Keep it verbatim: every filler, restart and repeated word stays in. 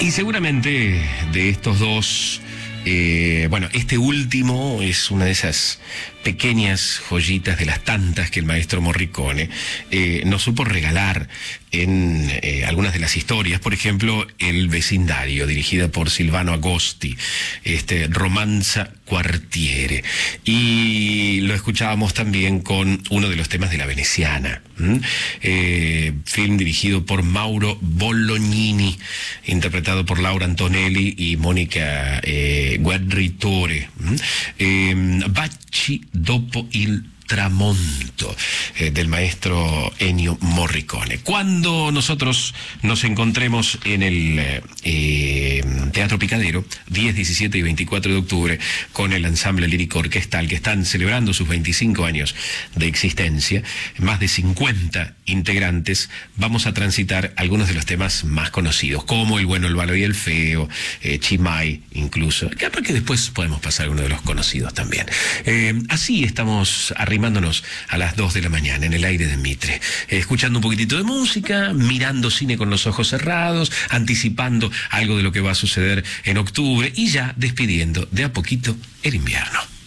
Y seguramente de estos dos, eh, bueno, este último es una de esas pequeñas joyitas de las tantas que el maestro Morricone eh, nos supo regalar en eh, algunas de las historias. Por ejemplo, El vecindario, dirigida por Silvano Agosti, este, Romanza Quartiere. Y lo escuchábamos también con uno de los temas de La Veneciana, eh, film dirigido por Mauro Bolognini, interpretado por Laura Antonelli y Mónica eh, Guerritore. Eh, Baci dopo il tramonto, eh, del maestro Ennio Morricone. Cuando nosotros nos encontremos en el eh, Teatro Picadero, diez, diecisiete y veinticuatro de octubre, con el ensamble lírico orquestal, que están celebrando sus veinticinco años de existencia, más de cincuenta integrantes, vamos a transitar algunos de los temas más conocidos, como El bueno, el malo y el feo, eh, Chimay incluso, capaz que después podemos pasar uno de los conocidos también. Eh, así estamos arriba a las dos de la mañana en el aire de Mitre, eh, escuchando un poquitito de música, mirando cine con los ojos cerrados, anticipando algo de lo que va a suceder en octubre y ya despidiendo de a poquito el invierno.